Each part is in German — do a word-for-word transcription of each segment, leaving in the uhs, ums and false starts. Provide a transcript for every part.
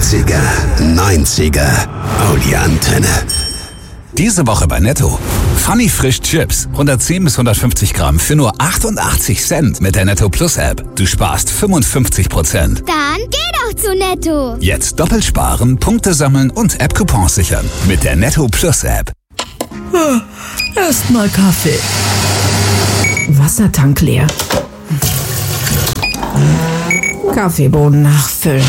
achtziger, neunziger, oh die Antenne. Diese Woche bei Netto. Funny Frisch Chips. hundertzehn bis hundertfünfzig Gramm für nur achtundachtzig Cent mit der Netto Plus App. Du sparst fünfundfünfzig Prozent. Dann geh doch zu Netto. Jetzt doppelt sparen, Punkte sammeln und App-Coupons sichern. Mit der Netto Plus App. Erstmal Kaffee. Wassertank leer. Kaffeebohnen nachfüllen.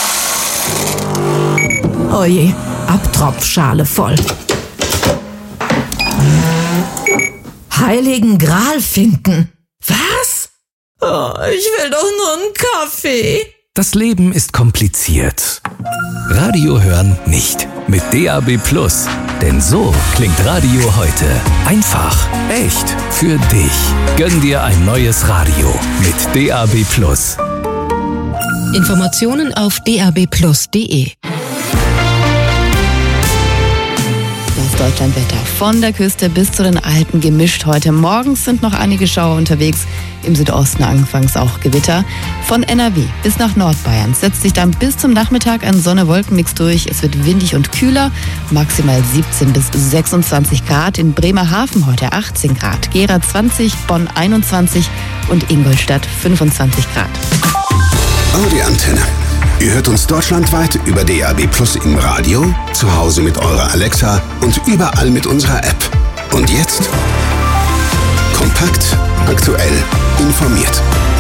Oje, Abtropfschale voll. Heiligen Gral finden. Was? Oh, ich will doch nur einen Kaffee. Das Leben ist kompliziert. Radio hören nicht. Mit D A B Plus. Denn so klingt Radio heute. Einfach, echt, für dich. Gönn dir ein neues Radio mit D A B Plus. Informationen auf d a b plus punkt d e. Das Deutschlandwetter von der Küste bis zu den Alpen gemischt heute. Morgens sind noch einige Schauer unterwegs. Im Südosten anfangs auch Gewitter. Von N R W bis nach Nordbayern setzt sich dann bis zum Nachmittag ein Sonne-Wolken-Mix durch. Es wird windig und kühler. Maximal siebzehn bis sechsundzwanzig Grad. In Bremerhaven heute achtzehn Grad. Gera zwanzig, Bonn einundzwanzig und Ingolstadt fünfundzwanzig Grad. Oh die Antenne. Ihr hört uns deutschlandweit über D A B Plus im Radio, zu Hause mit eurer Alexa und überall mit unserer App. Und jetzt kompakt, aktuell, informiert.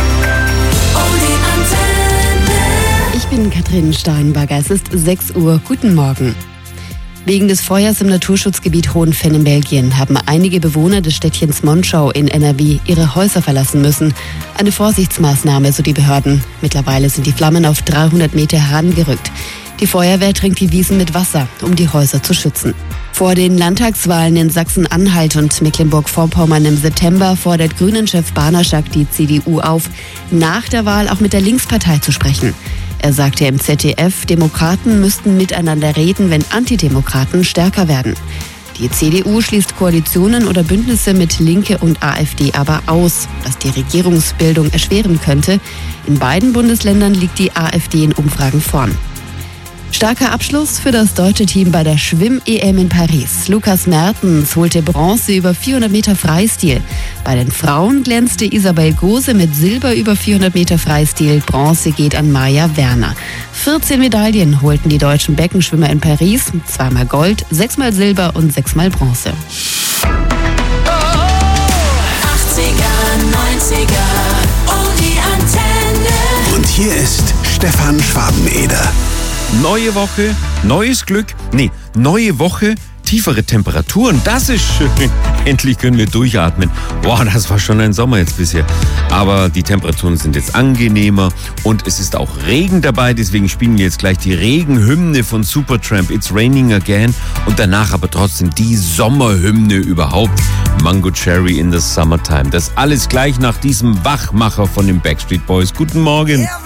Ich bin Katrin Steinberger. Es ist sechs Uhr. Guten Morgen. Wegen des Feuers im Naturschutzgebiet Hohenfenn in Belgien haben einige Bewohner des Städtchens Monschau in N R W ihre Häuser verlassen müssen. Eine Vorsichtsmaßnahme, so die Behörden. Mittlerweile sind die Flammen auf dreihundert Meter herangerückt. Die Feuerwehr tränkt die Wiesen mit Wasser, um die Häuser zu schützen. Vor den Landtagswahlen in Sachsen-Anhalt und Mecklenburg-Vorpommern im September fordert Grünen-Chef Banaschak die C D U auf, nach der Wahl auch mit der Linkspartei zu sprechen. Er sagte im Z D F, Demokraten müssten miteinander reden, wenn Antidemokraten stärker werden. Die C D U schließt Koalitionen oder Bündnisse mit Linke und AfD aber aus, was die Regierungsbildung erschweren könnte. In beiden Bundesländern liegt die AfD in Umfragen vorn. Starker Abschluss für das deutsche Team bei der Schwimm-E M in Paris. Lukas Mertens holte Bronze über vierhundert Meter Freistil. Bei den Frauen glänzte Isabel Gose mit Silber über vierhundert Meter Freistil. Bronze geht an Maja Werner. vierzehn Medaillen holten die deutschen Beckenschwimmer in Paris. Zweimal Gold, sechsmal Silber und sechsmal Bronze. achtziger, neunziger, oh die Antenne. Und hier ist Stefan Schwabeneder. Neue Woche, neues Glück. Nee, neue Woche, tiefere Temperaturen. Das ist schön. Endlich können wir durchatmen. Boah, das war schon ein Sommer jetzt bisher. Aber die Temperaturen sind jetzt angenehmer und es ist auch Regen dabei. Deswegen spielen wir jetzt gleich die Regenhymne von Supertramp, It's Raining Again. Und danach aber trotzdem die Sommerhymne überhaupt. Mango Cherry in the Summertime. Das alles gleich nach diesem Wachmacher von den Backstreet Boys. Guten Morgen.